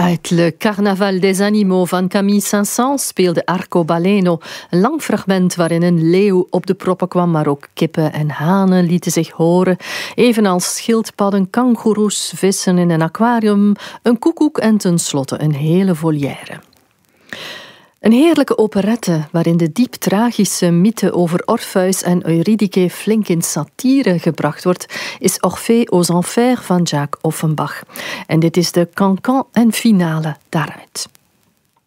Uit Le Carnaval des Animaux van Camille Saint-Saëns speelde Arcobaleno. Een lang fragment waarin een leeuw op de proppen kwam, maar ook kippen en hanen lieten zich horen. Evenals schildpadden, kangoeroes, vissen in een aquarium, een koekoek en tenslotte een hele volière. Een heerlijke operette waarin de diep tragische mythe over Orpheus en Eurydike flink in satire gebracht wordt, is Orphée aux Enfers van Jacques Offenbach. En dit is de cancan en finale daaruit.